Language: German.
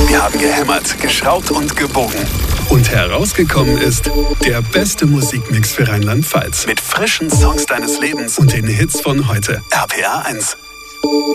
Wir haben gehämmert, geschraubt und gebogen. Und herausgekommen ist der beste Musikmix für Rheinland-Pfalz. Mit frischen Songs deines Lebens und den Hits von heute. RPA 1.